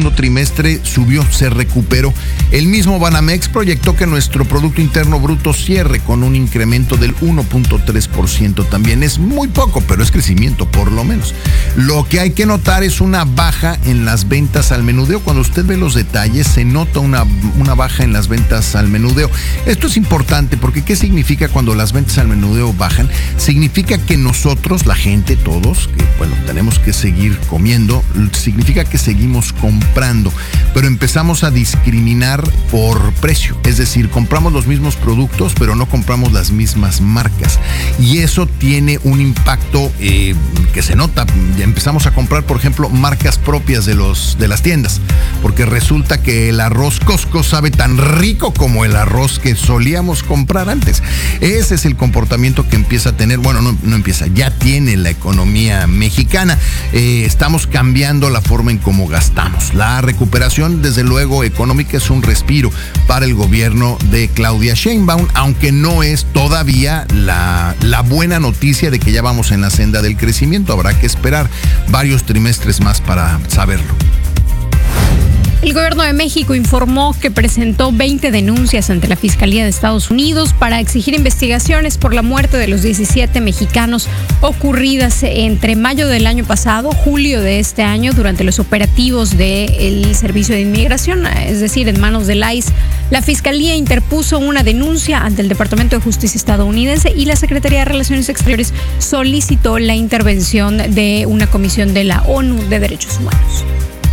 segundo trimestre subió, se recuperó. El mismo Banamex proyectó que nuestro Producto Interno Bruto cierre con un incremento del 1.3%. También es muy poco, pero es crecimiento por lo menos. Lo que hay que notar es una baja en las ventas al menudeo. Cuando usted ve los detalles, se nota una baja en las ventas al menudeo. Esto es importante porque ¿qué significa cuando las ventas al menudeo bajan? Significa que nosotros, la gente, todos, que bueno, tenemos que seguir comiendo, significa que seguimos comprando, pero empezamos a discriminar por precio. Es decir, compramos los mismos productos, pero no compramos las mismas marcas. Y eso tiene un impacto que se nota. Empezamos a comprar, por ejemplo, marcas propias de las tiendas, porque resulta que el arroz Costco sabe tan rico como el arroz que solíamos comprar antes. Ese es el comportamiento que empieza a tener, bueno, no empieza, ya tiene la economía mexicana. Estamos cambiando la forma en cómo gastamos. La recuperación, desde luego, económica es un respiro para el gobierno de Claudia Sheinbaum, aunque no es todavía la buena noticia de que ya vamos en la senda del crecimiento. Habrá que esperar varios trimestres más para saberlo. El gobierno de México informó que presentó 20 denuncias ante la Fiscalía de Estados Unidos para exigir investigaciones por la muerte de los 17 mexicanos ocurridas entre mayo del año pasado, julio de este año, durante los operativos del Servicio de Inmigración, es decir, en manos del ICE. La Fiscalía interpuso una denuncia ante el Departamento de Justicia estadounidense y la Secretaría de Relaciones Exteriores solicitó la intervención de una comisión de la ONU de Derechos Humanos.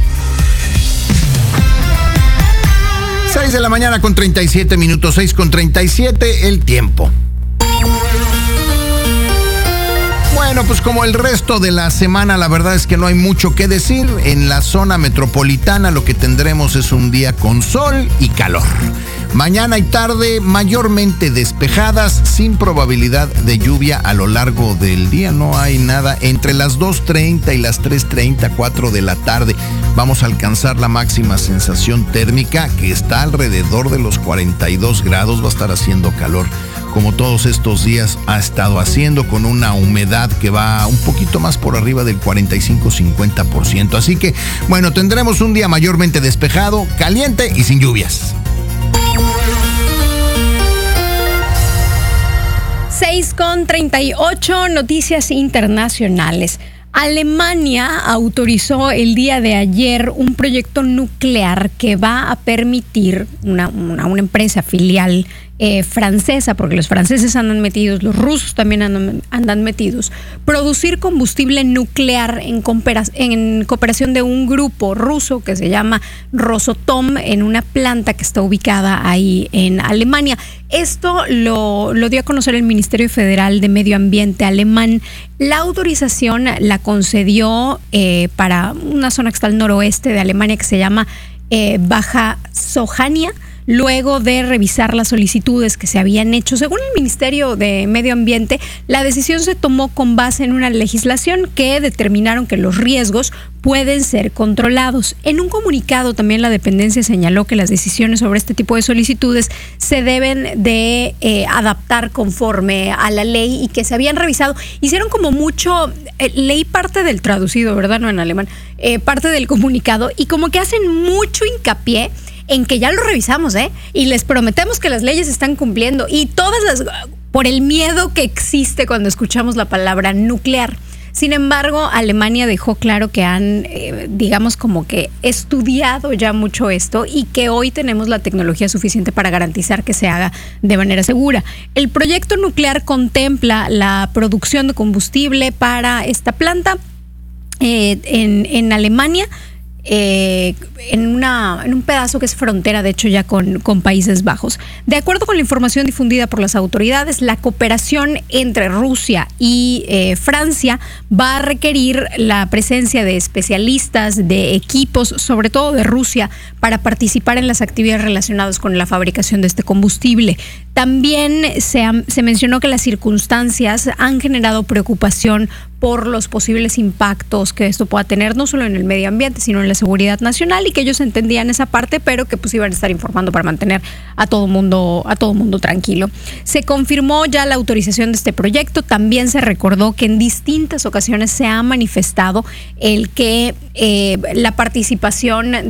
6 de la mañana con 37 minutos, 6:37, el tiempo. Bueno, pues como el resto de la semana, la verdad es que no hay mucho que decir. En la zona metropolitana lo que tendremos es un día con sol y calor. Mañana y tarde mayormente despejadas, sin probabilidad de lluvia a lo largo del día. No hay nada. Entre las 2:30 y las 3:30, 4 de la tarde, vamos a alcanzar la máxima sensación térmica, que está alrededor de los 42 grados. Va a estar haciendo calor, como todos estos días ha estado haciendo, con una humedad que va un poquito más por arriba del 45-50%. Así que, bueno, tendremos un día mayormente despejado, caliente y sin lluvias. 6:38, noticias internacionales. Alemania autorizó el día de ayer un proyecto nuclear que va a permitir una empresa filial francesa, porque los franceses andan metidos, los rusos también andan metidos, producir combustible nuclear en cooperación de un grupo ruso que se llama Rosatom, en una planta que está ubicada ahí en Alemania. Esto lo dio a conocer el Ministerio Federal de Medio Ambiente alemán. La autorización la concedió para una zona que está al noroeste de Alemania que se llama Baja Sajonia, luego de revisar las solicitudes que se habían hecho. Según el Ministerio de Medio Ambiente, la decisión se tomó con base en una legislación que determinaron que los riesgos pueden ser controlados. En un comunicado también la dependencia señaló que las decisiones sobre este tipo de solicitudes se deben de adaptar conforme a la ley y que se habían revisado. Hicieron como mucho, leí parte del traducido, ¿verdad? No en alemán, parte del comunicado, y como que hacen mucho hincapié en que ya lo revisamos, y les prometemos que las leyes se están cumpliendo, y por el miedo que existe cuando escuchamos la palabra nuclear. Sin embargo, Alemania dejó claro que han, digamos, como que estudiado ya mucho esto y que hoy tenemos la tecnología suficiente para garantizar que se haga de manera segura. El proyecto nuclear contempla la producción de combustible para esta planta en Alemania, en un pedazo que es frontera, de hecho, ya con Países Bajos. De acuerdo con la información difundida por las autoridades, la cooperación entre Rusia y Francia va a requerir la presencia de especialistas, de equipos, sobre todo de Rusia, para participar en las actividades relacionadas con la fabricación de este combustible. También se mencionó que las circunstancias han generado preocupación por los posibles impactos que esto pueda tener, no solo en el medio ambiente, sino en la seguridad nacional, y que ellos entendían esa parte, pero que pues iban a estar informando para mantener a todo mundo tranquilo. Se confirmó ya la autorización de este proyecto. También se recordó que en distintas ocasiones se ha manifestado el que la participación